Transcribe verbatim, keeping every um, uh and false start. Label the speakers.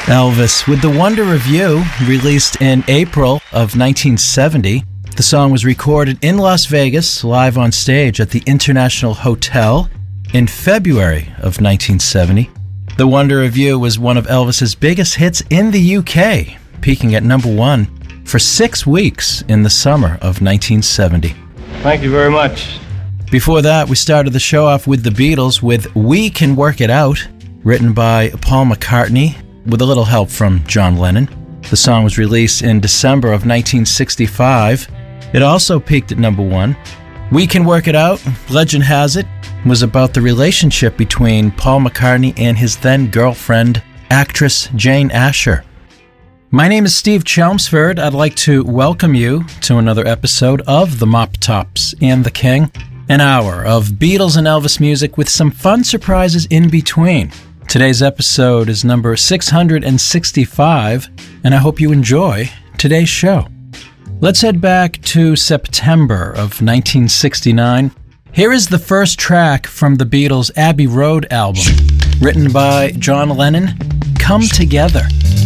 Speaker 1: Elvis with The Wonder of You, released in April of nineteen seventy. The song was recorded in Las Vegas, live on stage at the International Hotel in February of nineteen seventy. The Wonder of You was one of Elvis's biggest hits in the U K, peaking at number one for six weeks in the summer of nineteen seventy.
Speaker 2: Thank you very much.
Speaker 1: Before that, we started the show off with the Beatles with We Can Work It Out, written by Paul McCartney, with a little help from John Lennon. The song was released in December of nineteen sixty-five. It also peaked at number one. We Can Work It Out, legend has it, was about the relationship between Paul McCartney and his then-girlfriend, actress Jane Asher. My name is Steve Chelmsford. I'd like to welcome you to another episode of The Mop Tops and the King, an hour of Beatles and Elvis music with some fun surprises in between. Today's episode is number six hundred sixty-five, and I hope you enjoy today's show. Let's head back to September of nineteen sixty-nine. Here is the first track from the Beatles' Abbey Road album, written by John Lennon, Come Together.